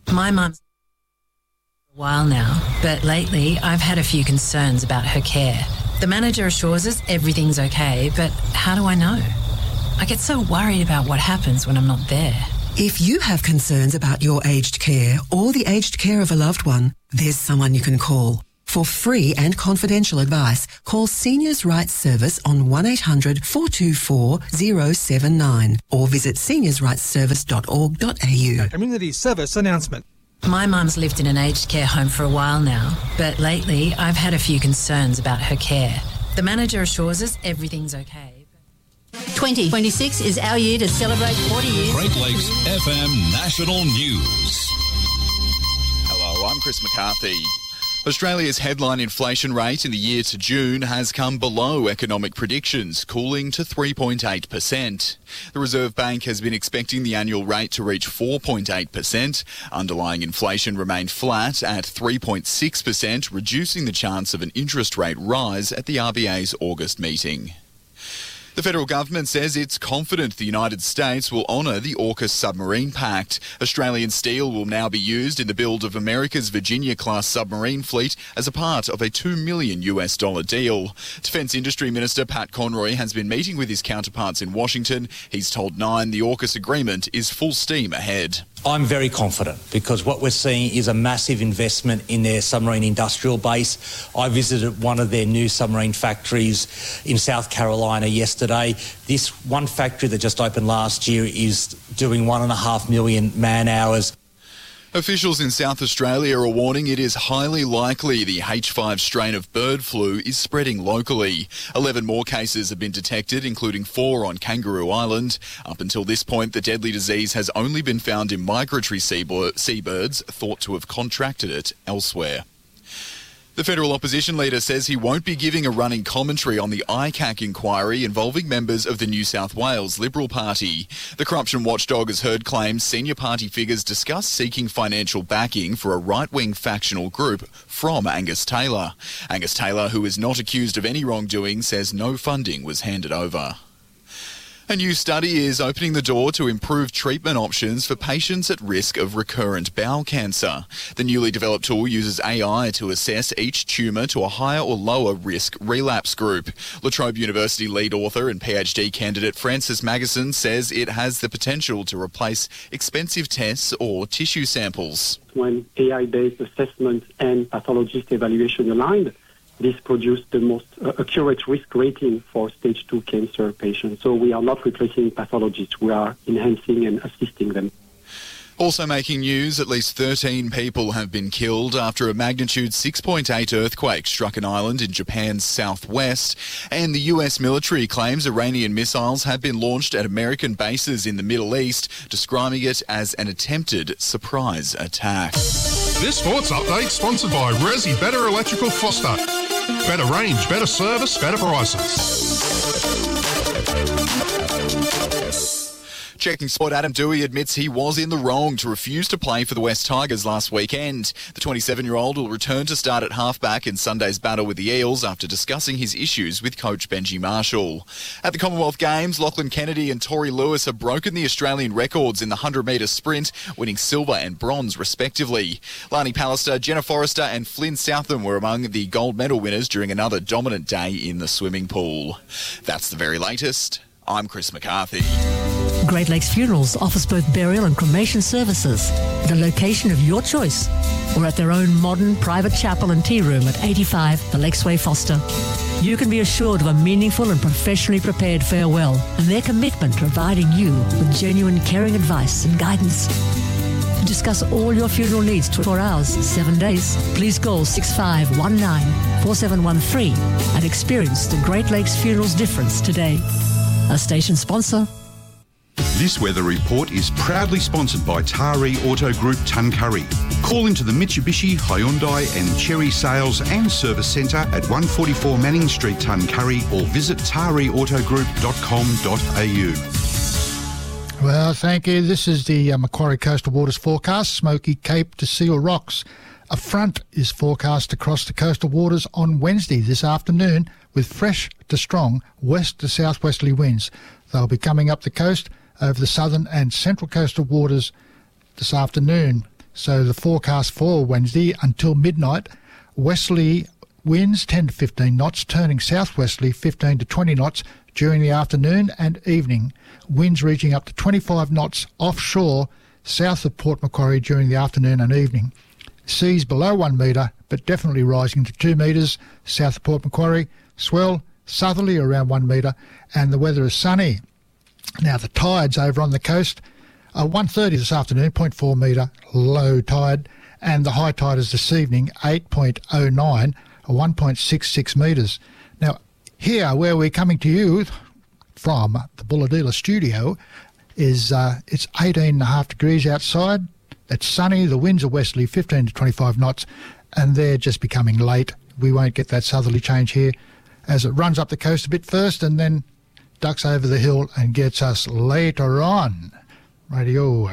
My mum's a while now, but lately I've had a few concerns about her care. The manager assures us everything's okay, but how do I know? I get so worried about what happens when I'm not there. If you have concerns about your aged care or the aged care of a loved one, there's someone you can call. For free and confidential advice, call Seniors' Rights Service on 1800 424 079 or visit seniorsrightsservice.org.au. Community service announcement. My mum's lived in an aged care home for a while now, but lately I've had a few concerns about her care. The manager assures us everything's okay. 2026 is our year to celebrate 40 years. Great Lakes FM National News. Hello, I'm Chris McCarthy. Australia's headline inflation rate in the year to June has come below economic predictions, cooling to 3.8%. The Reserve Bank has been expecting the annual rate to reach 4.8%. Underlying inflation remained flat at 3.6%, reducing the chance of an interest rate rise at the RBA's August meeting. The federal government says it's confident the United States will honour the AUKUS submarine pact. Australian steel will now be used in the build of America's Virginia-class submarine fleet as a part of a $2 million deal. Defence Industry Minister Pat Conroy has been meeting with his counterparts in Washington. He's told Nine the AUKUS agreement is full steam ahead. I'm very confident because what we're seeing is a massive investment in their submarine industrial base. I visited one of their new submarine factories in South Carolina yesterday. This one factory that just opened last year is doing 1.5 million man-hours. Officials in South Australia are warning it is highly likely the H5 strain of bird flu is spreading locally. 11 more cases have been detected, including 4 on Kangaroo Island. Up until this point, the deadly disease has only been found in migratory seabirds thought to have contracted it elsewhere. The federal opposition leader says he won't be giving a running commentary on the ICAC inquiry involving members of the New South Wales Liberal Party. The corruption watchdog has heard claims senior party figures discuss seeking financial backing for a right-wing factional group from Angus Taylor. Angus Taylor, who is not accused of any wrongdoing, says no funding was handed over. A new study is opening the door to improved treatment options for patients at risk of recurrent bowel cancer. The newly developed tool uses AI to assess each tumour to a higher or lower risk relapse group. La Trobe University lead author and PhD candidate Frances Magison says it has the potential to replace expensive tests or tissue samples. When AI-based assessment and pathologist evaluation aligned, this produced the most accurate risk rating for stage 2 cancer patients. So we are not replacing pathologists, we are enhancing and assisting them. Also making news, at least 13 people have been killed after a magnitude 6.8 earthquake struck an island in Japan's southwest, and the US military claims Iranian missiles have been launched at American bases in the Middle East, describing it as an attempted surprise attack. This sports update sponsored by Resi Better Electrical Foster. Better range, better service, better prices. Checking sport, Adam Dewey admits he was in the wrong to refuse to play for the West Tigers last weekend. The 27-year-old will return to start at halfback in Sunday's battle with the Eels after discussing his issues with coach Benji Marshall. At the Commonwealth Games, Lachlan Kennedy and Tori Lewis have broken the Australian records in the 100-metre sprint, winning silver and bronze respectively. Lani Pallister, Jenna Forrester and Flynn Southam were among the gold medal winners during another dominant day in the swimming pool. That's the very latest. I'm Chris McCarthy. Great Lakes Funerals offers both burial and cremation services at a location of your choice or at their own modern private chapel and tea room at 85 The Lakesway Foster. You can be assured of a meaningful and professionally prepared farewell and their commitment to providing you with genuine caring advice and guidance. To discuss all your funeral needs 24 hours, 7 days, please call 6519-4713 and experience the Great Lakes Funerals difference today. A station sponsor. This weather report is proudly sponsored by Taree Auto Group Tuncurry. Call into the Mitsubishi, Hyundai and Chery Sales and Service Centre at 144 Manning Street, Tuncurry, or visit tareeautogroup.com.au. Well, thank you. This is the Macquarie Coastal Waters forecast. Smoky Cape to Seal Rocks. A front is forecast across the coastal waters on Wednesday this afternoon with fresh to strong west to southwesterly winds. They'll be coming up the coast over the southern and central coastal waters this afternoon. So the forecast for Wednesday until midnight, westerly winds 10 to 15 knots, turning southwesterly 15 to 20 knots during the afternoon and evening. Winds reaching up to 25 knots offshore south of Port Macquarie during the afternoon and evening. Seas below 1 metre, but definitely rising to 2 metres south of Port Macquarie. Swell southerly around 1 metre, and the weather is sunny. Now the tides over on the coast are 1:30 this afternoon, 0.4 metre low tide, and the high tide is this evening 8.09, 1.66 metres. Now here, where we're coming to you from the Bulahdelah studio, is it's 18.5 degrees outside. It's sunny. The winds are westerly 15 to 25 knots, and they're just becoming late. We won't get that southerly change here as it runs up the coast a bit first and then ducks over the hill and gets us later on. Radio.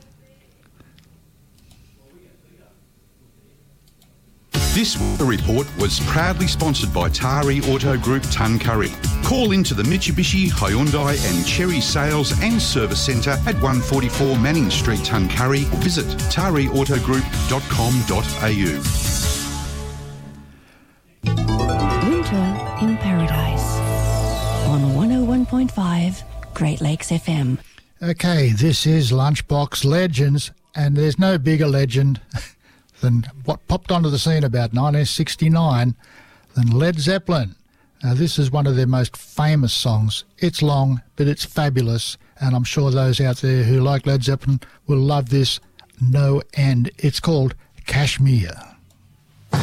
This weather report was proudly sponsored by Tari Auto Group Tuncurry. Call into the Mitsubishi, Hyundai and Cherry Sales and Service Centre at 144 Manning Street, Tuncurry, or visit tariautogroup.com.au. Winter in Paradise on 101.5 Great Lakes FM. Okay, this is Lunchbox Legends, and there's no bigger legend than what popped onto the scene about 1969 than Led Zeppelin. Now, this is one of their most famous songs. It's long, but it's fabulous, and I'm sure those out there who like Led Zeppelin will love this no end. It's called Kashmir.